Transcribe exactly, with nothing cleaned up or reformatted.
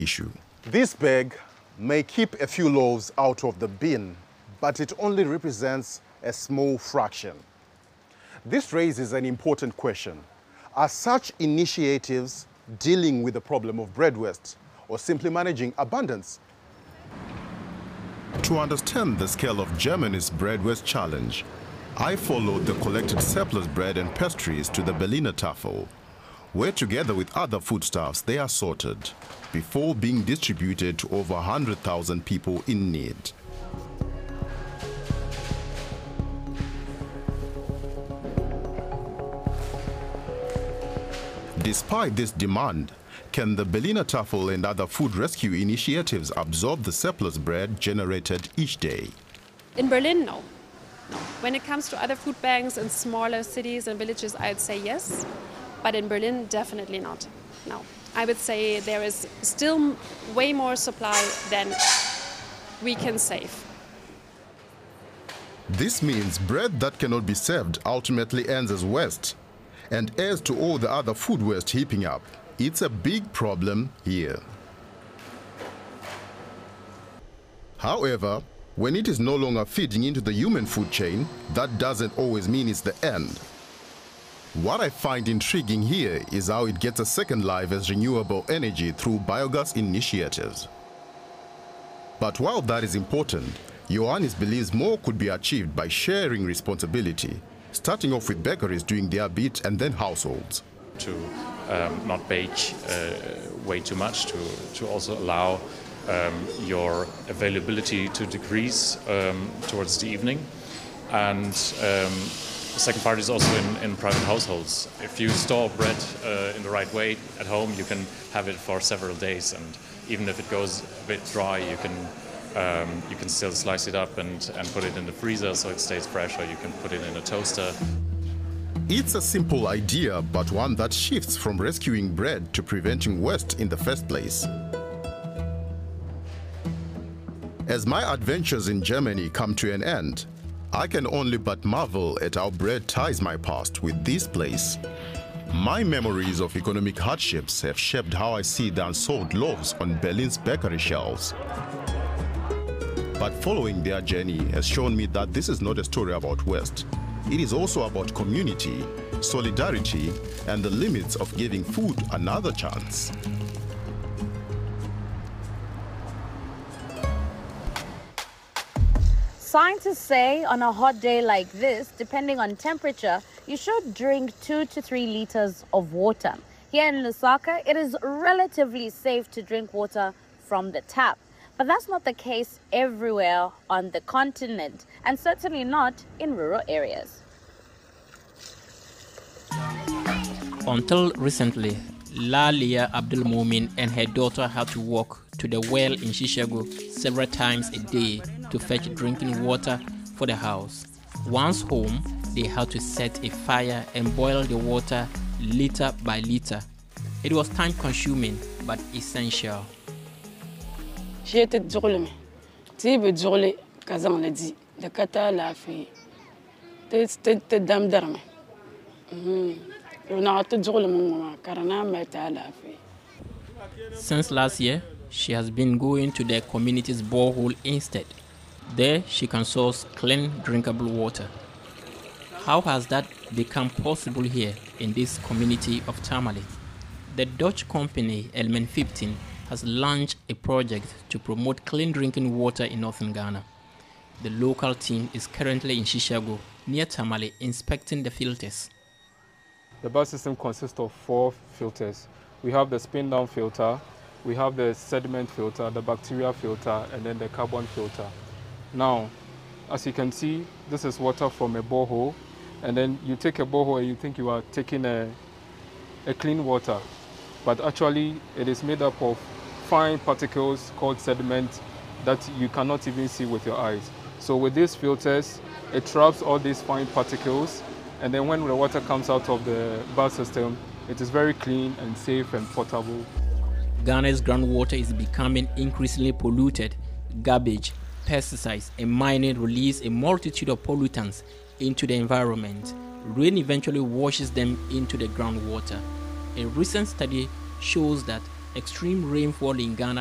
issue. This bag may keep a few loaves out of the bin, but it only represents a small fraction. This raises an important question. Are such initiatives dealing with the problem of bread waste or simply managing abundance? To understand the scale of Germany's bread waste challenge, I followed the collected surplus bread and pastries to the Berliner Tafel, where together with other foodstuffs they are sorted before being distributed to over one hundred thousand people in need. Despite this demand, can the Berliner Tafel and other food rescue initiatives absorb the surplus bread generated each day? In Berlin, no. no. When it comes to other food banks in smaller cities and villages, I'd say yes. But in Berlin, definitely not. No. I would say there is still way more supply than we can save. This means bread that cannot be served ultimately ends as waste and adds to all the other food waste heaping up. It's a big problem here. However, when it is no longer feeding into the human food chain, that doesn't always mean it's the end. What I find intriguing here is how it gets a second life as renewable energy through biogas initiatives. But while that is important, Ioannis believes more could be achieved by sharing responsibility, starting off with bakeries doing their bit and then households. To um, not bake uh, way too much, to, to also allow um, your availability to decrease um, towards the evening. And um, the second part is also in, in private households. If you store bread uh, in the right way at home, you can have it for several days, and even if it goes a bit dry, you can um, you can still slice it up and, and put it in the freezer so it stays fresh, or you can put it in a toaster. It's a simple idea, but one that shifts from rescuing bread to preventing waste in the first place. As my adventures in Germany come to an end, I can only but marvel at how bread ties my past with this place. My memories of economic hardships have shaped how I see the unsold loaves on Berlin's bakery shelves. But following their journey has shown me that this is not a story about waste. It is also about community, solidarity, and the limits of giving food another chance. Scientists say on a hot day like this, depending on temperature, you should drink two to three liters of water. Here in Lusaka, it is relatively safe to drink water from the tap. But that's not the case everywhere on the continent, and certainly not in rural areas. Until recently, Lalia Abdulmumin and her daughter had to walk to the well in Shishago several times a day to fetch drinking water for the house. Once home, they had to set a fire and boil the water liter by liter. It was time-consuming but essential. J'étais drôle, si vous drôle, kazan le dit, de kata la fille, te te te dame d'arme. Since last year, she has been going to the community's borehole instead. There, she can source clean, drinkable water. How has that become possible here in this community of Tamale? The Dutch company Element fifteen has launched a project to promote clean drinking water in northern Ghana. The local team is currently in Shishago, near Tamale, inspecting the filters. The bus system consists of four filters. We have the spin-down filter, we have the sediment filter, the bacteria filter, and then the carbon filter. Now, as you can see, this is water from a borehole, and then you take a borehole and you think you are taking a, a clean water, but actually it is made up of fine particles called sediment that you cannot even see with your eyes. So with these filters, it traps all these fine particles, and then when the water comes out of the bath system, it is very clean and safe and potable. Ghana's groundwater is becoming increasingly polluted. Garbage, pesticides, and mining release a multitude of pollutants into the environment. Rain eventually washes them into the groundwater. A recent study shows that extreme rainfall in Ghana